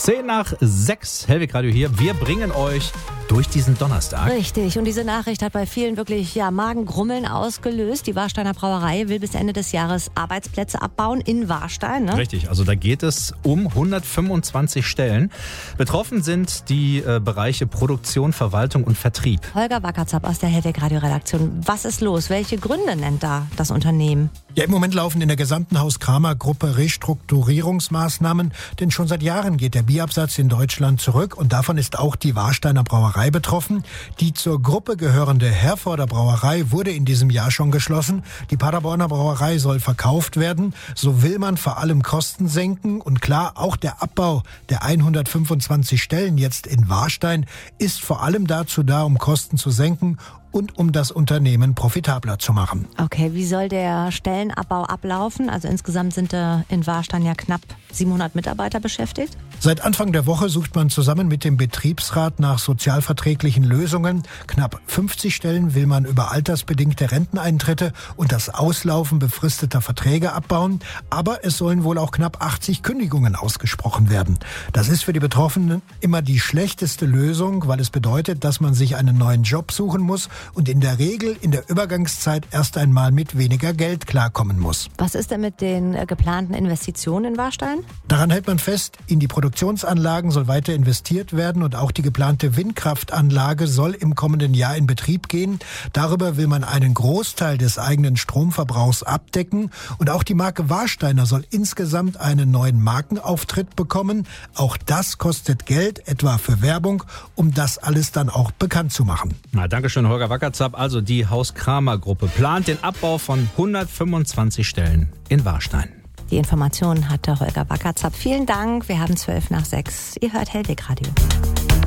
5:10 Hellwig Radio hier. Wir bringen euch durch diesen Donnerstag. Richtig. Und diese Nachricht hat bei vielen wirklich Magengrummeln ausgelöst. Die Warsteiner Brauerei will bis Ende des Jahres Arbeitsplätze abbauen in Warstein. Ne? Richtig. Also da geht es um 125 Stellen. Betroffen sind die Bereiche Produktion, Verwaltung und Vertrieb. Holger Wackerzapp aus der Hellwig Radio Redaktion. Was ist los? Welche Gründe nennt da das Unternehmen? Ja, im Moment laufen in der gesamten Haus-Kramer-Gruppe Restrukturierungsmaßnahmen, denn schon seit Jahren geht der Bierabsatz in Deutschland zurück und davon ist auch die Warsteiner Brauerei betroffen. Die zur Gruppe gehörende Herforder Brauerei wurde in diesem Jahr schon geschlossen. Die Paderborner Brauerei soll verkauft werden. So will man vor allem Kosten senken und klar, auch der Abbau der 125 Stellen jetzt in Warstein ist vor allem dazu da, um Kosten zu senken und um das Unternehmen profitabler zu machen. Okay, wie soll der Stellenabbau ablaufen? Also insgesamt sind in Warstein ja knapp 700 Mitarbeiter beschäftigt. Seit Anfang der Woche sucht man zusammen mit dem Betriebsrat nach sozialverträglichen Lösungen. Knapp 50 Stellen will man über altersbedingte Renteneintritte und das Auslaufen befristeter Verträge abbauen. Aber es sollen wohl auch knapp 80 Kündigungen ausgesprochen werden. Das ist für die Betroffenen immer die schlechteste Lösung, weil es bedeutet, dass man sich einen neuen Job suchen muss und in der Regel in der Übergangszeit erst einmal mit weniger Geld klarkommen muss. Was ist denn mit den geplanten Investitionen in Warstein? Daran hält man fest, in die Produktionsanlagen soll weiter investiert werden und auch die geplante Windkraftanlage soll im kommenden Jahr in Betrieb gehen. Darüber will man einen Großteil des eigenen Stromverbrauchs abdecken und auch die Marke Warsteiner soll insgesamt einen neuen Markenauftritt bekommen. Auch das kostet Geld, etwa für Werbung, um das alles dann auch bekannt zu machen. Na, Dankeschön, Holger Wackerzapp. Also die Haus-Kramer-Gruppe plant den Abbau von 125 Stellen in Warstein. Die Informationen hatte Holger Wackerzapp. Vielen Dank. Wir haben 6:12. Ihr hört Hellwig Radio.